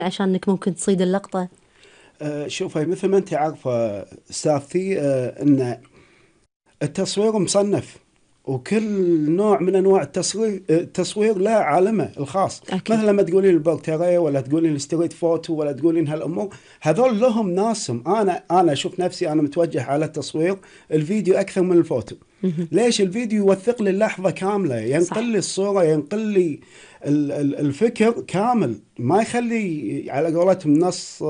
عشان انك ممكن تصيد اللقطة؟ شوفي، مثل ما انت عارفة استاذتي، ان التصوير مصنف، وكل نوع من انواع التصوير له عالمه الخاص. اكيد. مثل لما تقولين البورتريه، ولا تقولين الستريت فوتو، ولا تقولين هالامور، هذول لهم ناسهم. انا اشوف نفسي انا متوجه على التصوير الفيديو اكثر من الفوتو. مهم. ليش؟ الفيديو يوثق لي اللحظه كامله، ينقل صح. لي الصوره، ينقل لي الفكر كامل، ما يخلي على قولتهم نص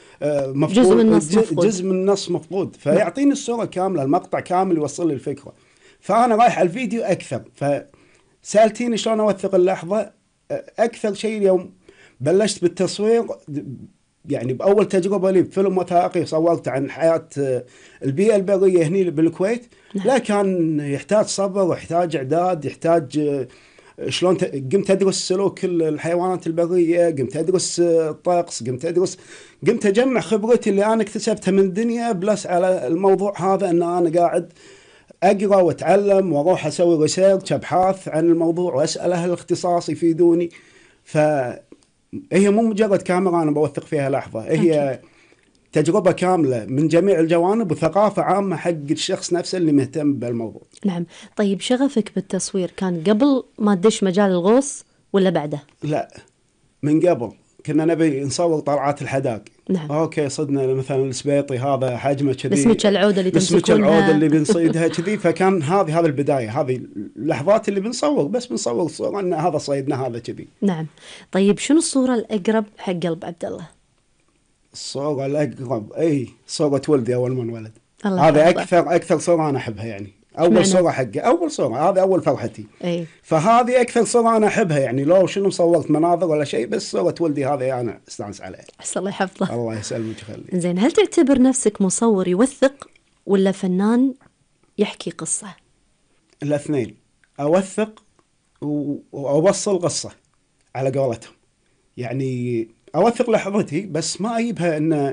جزء من مفقود، النص مفقود. جزء من النص مفقود، نعم. فيعطيني الصورة كاملة، المقطع كامل يوصل لي الفكرة. فأنا رايح على الفيديو أكثر. فسألتيني شلون أوثق اللحظة. أكثر شيء اليوم بلشت بالتصوير، يعني بأول تجربة لي بفيلم وثائقي صورت عن حياة البيئة البرية هني بالكويت. نعم. لا، كان يحتاج صبر، ويحتاج إعداد، يحتاج شلون قمت ادرس سلوك الحيوانات البريه، قمت ادرس الطقس، قمت اجمع خبرتي اللي انا اكتسبتها من الدنيا بلس على الموضوع هذا، ان انا قاعد اقرا واتعلم واروح اسوي ريسيرش، ابحاث عن الموضوع، واسال اهل الاختصاص يفيدوني. فهي مو مجرد كاميرا انا بوثق فيها لحظه، اكيد. هي تجربه كامله من جميع الجوانب، وثقافه عامه حق الشخص نفسه اللي مهتم بالموضوع. نعم. طيب، شغفك بالتصوير كان قبل ما تدش مجال الغوص ولا بعده؟ لا، من قبل. كنا نبي نصور طلعات الحداق. نعم. اوكي، صدنا مثلا السبيطي هذا حجمه كذي، بسمك العودة اللي بسمك العود تمسكونها. اللي بنصيدها كذي. فكان هذه البدايه، هذه اللحظات اللي بنصور، بس بنصور صورة ان هذا صيدنا هذا كذي. نعم. طيب، شنو الصورة الأقرب حق قلب عبد الله؟ الصوره الاقرب، اي صوره ولدي اول ما انولد. الله هذا يحفظه. اكثر صوره انا احبها، يعني اول اشمعنى؟ صوره حقه، اول صوره، هذه اول فرحتي. اي. فهذه اكثر صوره انا احبها، يعني لو شنو صورت مناظر ولا شيء، بس صوره ولدي هذه انا استانس عليها. بس الله يحفظه. الله يسلمك ويخليك. زين، هل تعتبر نفسك مصور يوثق ولا فنان يحكي قصة؟ الاثنين. اوثق واوصل قصه على قولتهم. يعني اوثق لحظتي، بس ما اجيبها ان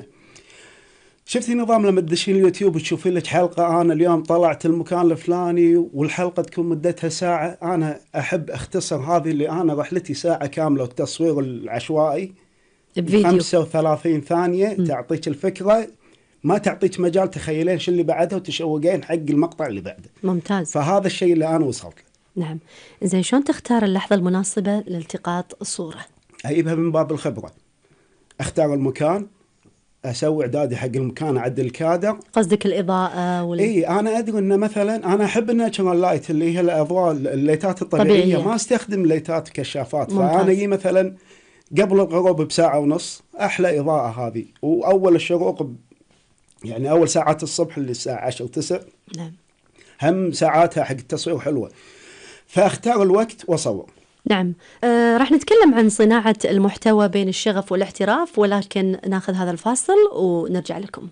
شفتي نظام لما تدشين اليوتيوب وتشوفين لك حلقه، انا اليوم طلعت المكان الفلاني والحلقه تكون مدتها ساعه. انا احب اختصر هذه، اللي انا رحلتي ساعه كامله، والتصوير العشوائي بفيديو. 35 ثانيه مم. تعطيك الفكره، ما تعطيك مجال تخيلين شو اللي بعدها وتشوقين حق المقطع اللي بعده. ممتاز. فهذا الشيء اللي انا وصلت له. نعم. زين، شلون تختار اللحظة المناسبة لالتقاط الصورة؟ اجيبها من باب الخبره، اختار المكان، اسوي اعدادي حق المكان، اعدل الكادر. قصدك الإضاءة اي، انا ادري ان مثلا انا احب الناتشرال لايت، اللي هي الاضواء الليتات الطبيعيه، الطبيعية. ما استخدم ليتات كشافات. فانا ممتاز. اجي مثلا قبل الغروب بساعه ونص، احلى اضاءه هذه، واول الشروق يعني اول ساعات الصبح اللي الساعه 10 9، نعم. هم ساعاتها حق التصوير حلوه. فاختار الوقت واصور. نعم. راح نتكلم عن صناعة المحتوى بين الشغف والاحتراف، ولكن ناخذ هذا الفاصل ونرجع لكم.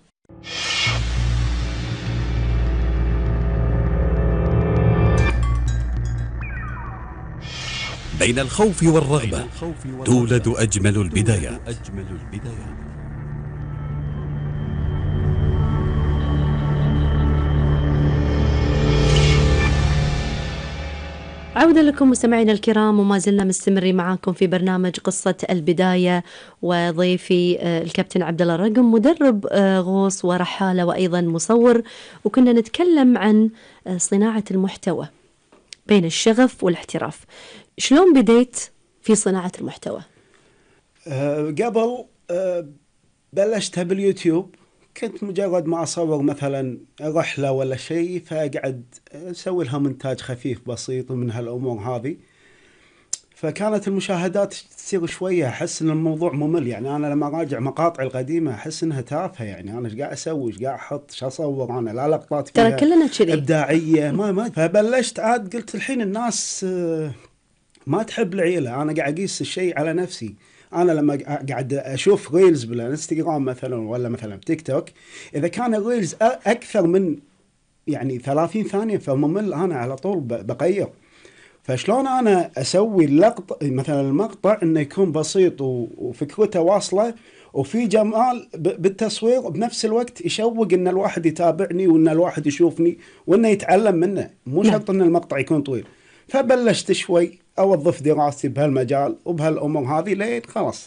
بين الخوف والرغبة تولد أجمل البدايات. عودة لكم مستمعينا الكرام، وما زلنا مستمرين معاكم في برنامج قصة البداية، وضيفي الكابتن عبد الله الرقم، مدرب غوص ورحالة وأيضا مصور، وكنا نتكلم عن صناعة المحتوى بين الشغف والاحتراف. شلون بديت في صناعة المحتوى؟ قبل بلشتها باليوتيوب. كنت مجرد ما أصور مثلا رحلة ولا شيء، فأقعد أسوي لها مونتاج خفيف بسيط من هالأمور هذه. فكانت المشاهدات تصير شوية أحس إن الموضوع ممل. يعني أنا لما أراجع مقاطعي القديمة أحس إنها تافهة. يعني أنا إيش قاعد أسوي، إيش قاعد أحط، إيش أصور أنا، لا لقطات ترى فيها كلنا كذي. إبداعية. ما فبلشت عاد قلت الحين الناس ما تحب العيلة. أنا قاعد أقيس الشيء على نفسي. أنا لما قاعد أشوف ريلز بالانستغرام مثلا، ولا مثلا تيك توك، إذا كان الريلز أكثر من يعني 30 ثانية فممل، أنا على طول بغير. فشلون أنا أسوي اللقطة مثلا المقطع إنه يكون بسيط وفكرته واصلة وفي جمال بالتصوير، بنفس الوقت يشوق إن الواحد يتابعني، وإن الواحد يشوفني، وإنه يتعلم منه. مو نعم. شرط إن المقطع يكون طويل. فبلشت شوي أوظف دراستي بهالمجال وبهالأمور هذه، لين خلاص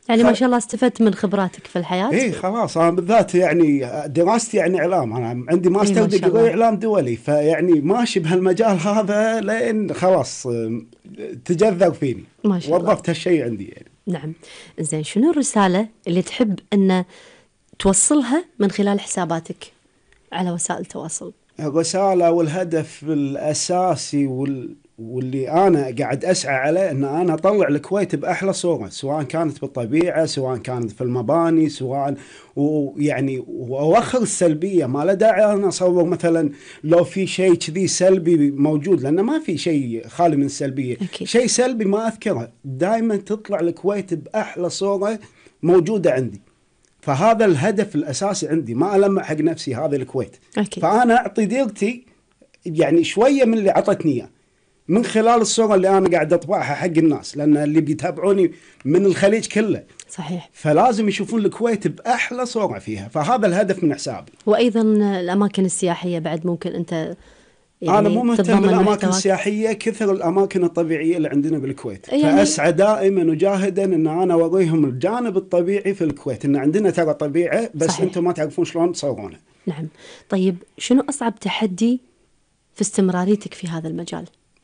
يعني ما شاء الله استفدت من خبراتك في الحياة. اي خلاص انا بالذات يعني دراستي يعني اعلام، انا عندي ماستر ما شاء ديجري الله. اعلام دولي، فيعني ماشي بهالمجال هذا لين خلاص تجذر فيني، ما شاء الله. وظفت هالشيء عندي يعني. نعم. زين، شنو الرسالة اللي تحب أن توصلها من خلال حساباتك على وسائل التواصل؟ الرسالة والهدف الأساسي واللي أنا قاعد أسعى عليه أن أنا أطلع الكويت بأحلى صورة، سواء كانت بالطبيعة، سواء كانت في المباني، سواء ويعني وأوخر السلبية. ما له داعي أنا أصور مثلا لو في شيء كذي سلبي موجود، لأنه ما في شيء خالي من السلبية. أكيد. شيء سلبي ما أذكره، دائما تطلع الكويت بأحلى صورة موجودة عندي. فهذا الهدف الأساسي عندي، ما ألمع حق نفسي، هذا الكويت. أكيد. فأنا أعطي ديرتي يعني شوية من اللي عطتني إياه من خلال الصورة اللي أنا قاعد أطبعها حق الناس، لأن اللي بيتابعوني من الخليج كله. صحيح. فلازم يشوفون الكويت بأحلى صورة فيها، فهذا الهدف من حسابي. وأيضا الأماكن السياحية بعد ممكن أنت يعني أنا مو مهتم تتضمن بالأماكن محتواك. السياحية كثر الأماكن الطبيعية اللي عندنا بالكويت. يعني فأسعى دائما وجاهدا أن أنا أوريهم الجانب الطبيعي في الكويت، أن عندنا ترى طبيعة، بس صحيح. أنتم ما تعرفون شلون تصورونها. نعم. طيب شنو أصعب تحدي في استمراريتك في هذا المجال؟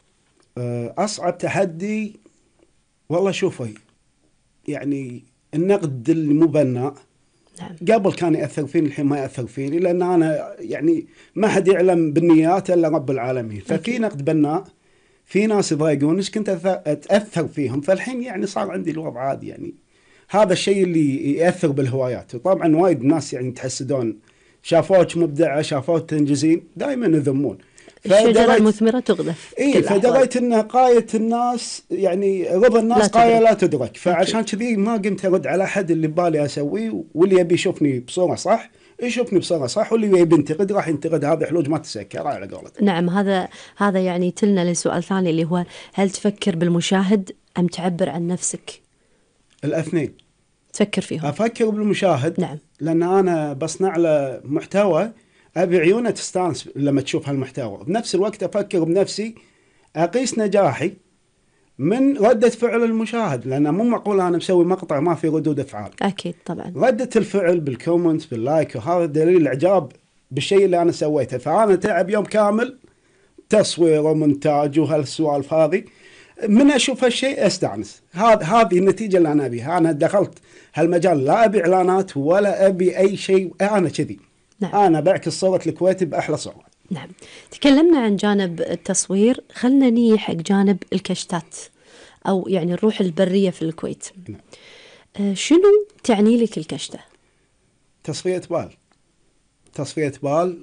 أصعب تحدي والله شوفي، يعني النقد اللي مو بناء. نعم. قبل كان يأثر فيني، الحين ما يأثر فيني، لأن أنا يعني ما حد يعلم بالنيات إلا رب العالمين. ففي نقد بناء، في ناس يضايقونش كنت أتأثر فيهم، فالحين يعني صار عندي الوضع عادي. يعني هذا الشيء اللي يأثر بالهوايات. وطبعا وايد ناس يعني تحسدون، شافوك مبدعة، شافوك تنجزين، دائما يذمون. الشجرة المثمرة تغدف. اي فدريت ان قاية الناس يعني رضا الناس قاية لا تدرك. فعشان كذي ما قمت ارد على احد اللي ببالي اسويه، واللي يبي يشوفني بصورة صح يشوفني بصورة صح، واللي يبي ينتقد راح ينتقد. هذا حلوج ما تسكر على قولتك. نعم. هذا يعني تلنا لسؤال ثاني اللي هو هل تفكر بالمشاهد أم تعبر عن نفسك؟ الاثنين. تفكر فيهم؟ افكر بالمشاهد. نعم. لان انا بصنع له محتوى، ابي عيونه تستانس لما تشوف هالمحتوى. بنفس الوقت افكر بنفسي، اقيس نجاحي من ردة فعل المشاهد، لأن مو معقول أنا مسوي مقطع ما في ردود أفعال. أكيد طبعا. ردة الفعل بالكومنت باللايك، وهذا دليل الإعجاب بالشيء اللي أنا سويته. فأنا تعب يوم كامل تصوير ومونتاج وهالسوالف هذه، من أشوف هالشيء أستانس. هذه النتيجة اللي أنا أبيها. أنا دخلت هالمجال لا أبي إعلانات ولا أبي أي شيء، أنا كذي. نعم. أنا بعكس صورة الكويت بأحلى صورة. نعم. تكلمنا عن جانب التصوير، خلنا نيجي حق جانب الكشتات أو يعني الروح البرية في الكويت. نعم. شنو تعني لك الكشتة؟ تصفية بال. تصفية بال،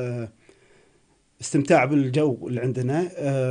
استمتاع بالجو اللي عندنا،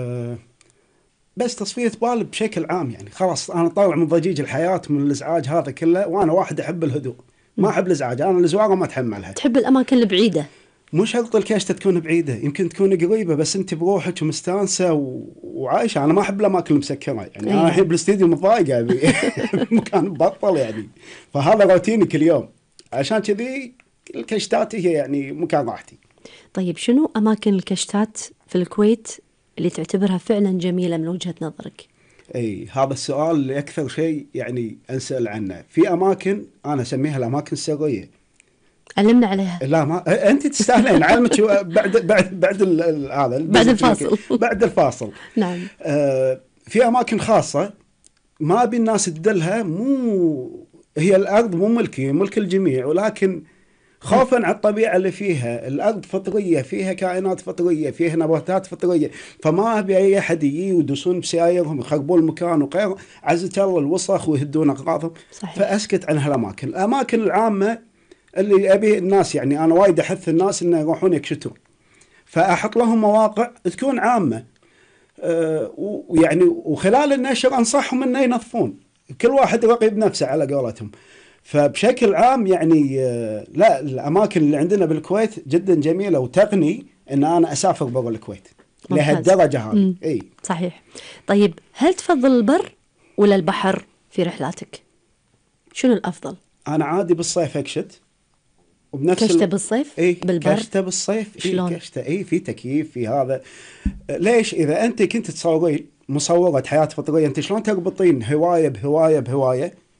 بس تصفية بال بشكل عام. يعني خلاص أنا طالع من ضجيج الحياة، من الإزعاج هذا كله، وأنا واحد أحب الهدوء، ما أحب الإزعاج. أنا الزواغة ما أتحملها. تحب الأماكن البعيدة؟ مو شرط الكشتة تكون بعيدة، يمكن تكون قريبة، بس أنت بروحك ومستانسة وعايشة. أنا ما أحب الأماكن المسكرة. يعني أنا الحين بالاستديو متضايقة مكان بطل يعني. فهذا روتيني كل يوم، عشان كذي الكشتات هي يعني مكان راحتي. طيب شنو أماكن الكشتات في الكويت اللي تعتبرها فعلا جميلة من وجهة نظرك؟ اي هذا السؤال اللي اكثر شيء يعني انسال عنه. في اماكن انا اسميها الاماكن السريه. علمنا عليها. لا ما انت تستاهلين علمك بعد هذا بعد الفاصل. بعد الفاصل. نعم. في اماكن خاصه ما ابي الناس تدلها. مو هي الارض مو ملكي، ملك الجميع، ولكن خوفا على الطبيعة اللي فيها. الأرض فطرية، فيها كائنات فطرية، فيها نباتات فطرية. فما أبي أي أحد يجي ويدوسون بسيايرهم يخربون المكان وغيره، عزة الله الوسخ ويهدون أغراضهم. فأسكت عن هالأماكن. الأماكن العامة اللي أبي الناس، يعني أنا وايد أحث الناس إنه يروحون يكشتون، فأحط لهم مواقع تكون عامة، ويعني وخلال النشر أنصحهم إنه ينظفون. كل واحد رقيب نفسه على قولتهم. فبشكل عام يعني لا، الأماكن اللي عندنا بالكويت جدا جميلة، وتغني أن أنا أسافر برا الكويت لهالدرجة هذه. إيه صحيح. طيب هل تفضل البر ولا البحر في رحلاتك؟ شنو الأفضل؟ أنا عادي بالصيف أكشت، وبنفس كشتة بالصيف؟ إيه بالبر؟ كشتة بالصيف. شلون؟ إيه كشتة، إيه في تكييف في هذا. ليش؟ إذا أنت كنت تصورين مصورة حياة فطرية، أنت شلون تربطين هواية بهواية بهواية؟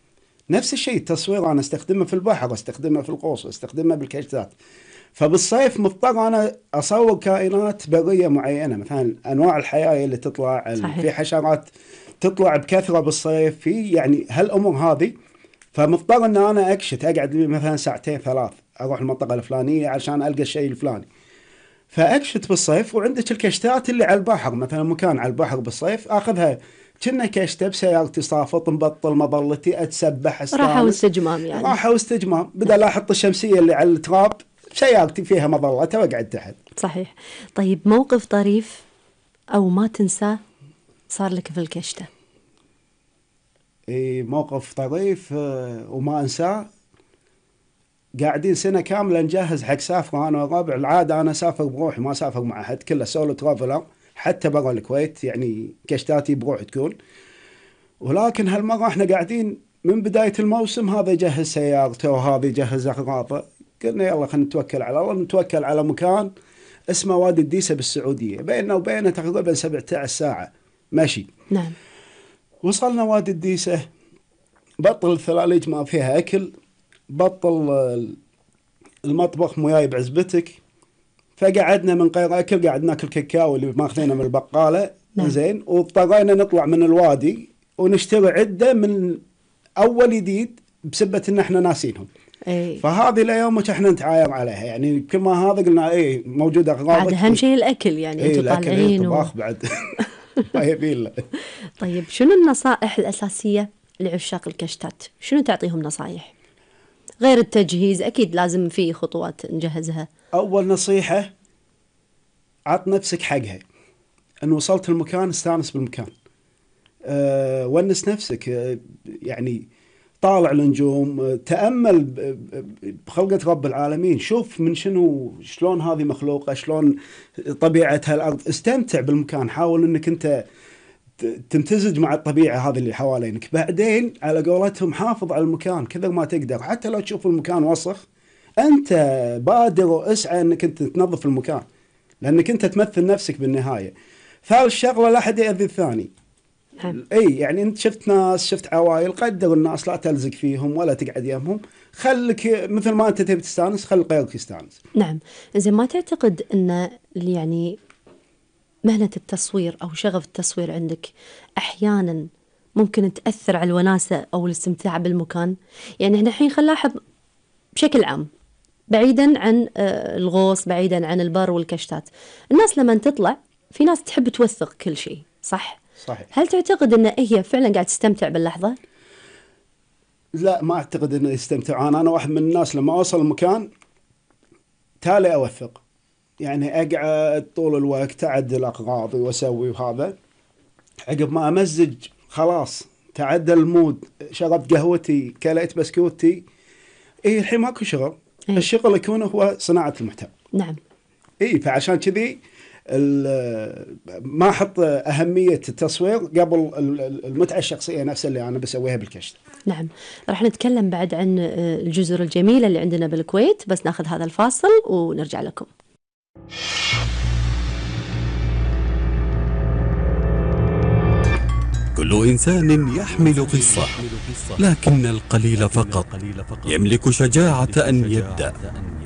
نفس الشيء التصوير أنا استخدمه في البحر، استخدمه في القوس، استخدمه بالكشتات. فبالصيف مضطر أنا أصور كائنات برية معينة، مثلا أنواع الحياة اللي تطلع، صحيح. في حشرات تطلع بكثرة بالصيف، في يعني هالأمور هذه. فمضطر أن أنا أقعد لي مثلا ساعتين 3 أروح المنطقة الفلانية عشان ألقى الشيء الفلاني. فأكشت بالصيف، وعندك الكشتات اللي على البحر، مثلا مكان على البحر بالصيف أخذها كنا كشتة بسيارتي، صافط مبطل مظلتي، أتسبح، أستانس، راحة واستجمام يعني. راحة واستجمام، بدل أحط الشمسية اللي على التراب سيارتي فيها مظلتها وأقعد تحت. صحيح. طيب موقف طريف أو ما تنساه صار لك في الكشتة؟ موقف طريف وما أنساه، قاعدين سنة كاملة نجهز حق سافرة أنا والربع. العادة أنا أسافر بروحي، ما أسافر مع أحد، كله سولو ترافلر، حتى برا الكويت يعني كشتاتي بروحي تكون. ولكن هالمرة احنا قاعدين من بداية الموسم، هذا يجهز سيارته وهذا يجهز أغراضه. قلنا يلا خلينا نتوكل على الله، نتوكل على مكان اسمه وادي الديسة بالسعودية، بيننا وبينه تقريبا 17 ساعة مشي. نعم. وصلنا وادي الديسة، بطل الثلاليج ما فيها أكل، بطل المطبخ مو بعزبتك، فقعدنا من غير أكل، قاعد ناكل كاكاو اللي ماخذينه من البقالة. نعم. زين، واضطرينا نطلع من الوادي ونشتري عدة من أول جديد بسبة إن إحنا ناسينهم. أي. فهذه الأيام احنا نتعاير عليها، يعني كل ما هذا قلنا موجودة أغراضك. بعد أهم شيء الأكل يعني، أنتوا طالعين طباخ بعد ما يبيله. طيب شنو النصائح الأساسية لعشاق الكشتات؟ شنو تعطيهم نصائح غير التجهيز؟ أكيد لازم في خطوات نجهزها. أول نصيحة، عط نفسك حقها، أن وصلت المكان استانس بالمكان، ونس نفسك، يعني طالع النجوم، تأمل بخلقة رب العالمين، شوف من شلون هذه مخلوقة، شلون طبيعة هالأرض، استمتع بالمكان، حاول أنك أنت تمتزج مع الطبيعة هذه اللي حوالينك. بعدين على قولتهم حافظ على المكان كثر ما تقدر، حتى لو تشوف المكان وسخ أنت بادر واسعى أنك أنت تنظف المكان، لأنك أنت تمثل نفسك بالنهاية. ثالث شغلة، لا أحد يأذي الثاني. يعني أنت شفت ناس، شفت عوائل، قدر الناس، لا تلزق فيهم ولا تقعد يمهم، خلك مثل ما أنت تبي تستانس خل غيرك يستانس. نعم. إذا ما تعتقد أن يعني مهنة التصوير أو شغف التصوير عندك أحيانا ممكن تأثر على الوناسة أو الاستمتاع بالمكان؟ يعني احنا الحين خل نلاحظ بشكل عام، بعيدا عن الغوص، بعيدا عن البر والكشتات، الناس لما تطلع في ناس تحب توثق كل شيء، صح؟ صحيح. هل تعتقد أن هي فعلا قاعد تستمتع باللحظة؟ لا، ما أعتقد أنه يستمتع. أنا واحد من الناس لما أوصل المكان تالي أوثق، يعني أقعد طول الوقت أعدل أغراضي وأسوي، وهذا عقب ما أمزج خلاص تعدل المود، شربت قهوتي، كليت بسكوتي، الحين ماكو شغل. الشغل يكون هو صناعة المحتوى. نعم. فعشان كذي ما أحط أهمية التصوير قبل المتعة الشخصية نفسها اللي أنا بسويها بالكشت. نعم. راح نتكلم بعد عن الجزر الجميلة اللي عندنا بالكويت، بس ناخذ هذا الفاصل ونرجع لكم. كل إنسان يحمل قصة، لكن القليل فقط يملك شجاعة أن يبدأ.